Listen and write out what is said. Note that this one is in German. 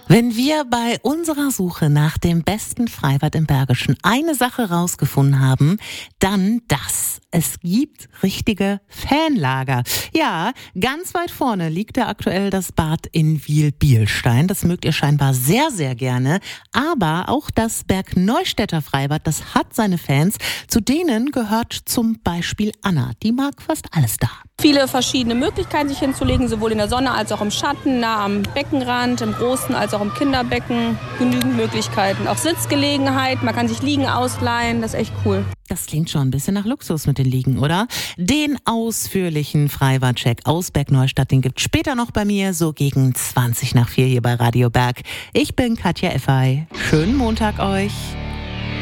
Wenn wir bei unserer Suche nach dem besten Freibad im Bergischen eine Sache rausgefunden haben, dann das. Es gibt richtige Fanlager. Ja, ganz weit vorne liegt da aktuell das Bad in Wiel-Bielstein. Das mögt ihr scheinbar sehr, sehr gerne. Aber auch das Bergneustädter Freibad, das hat seine Fans. Zu denen gehört zum Beispiel Anna. Die mag fast alles da. Viele verschiedene Möglichkeiten, sich hinzulegen, sowohl in der Sonne als auch im Schatten, nah am Beckenrand, im Großen als auch im Kinderbecken. Genügend Möglichkeiten. Auch Sitzgelegenheit, man kann sich Liegen ausleihen, das ist echt cool. Das klingt schon ein bisschen nach Luxus mit den Liegen, oder? Den ausführlichen Freibad-Check aus Bergneustadt, den gibt's später noch bei mir, so gegen 4:20 hier bei Radio Berg. Ich bin Katja Effay. Schönen Montag euch.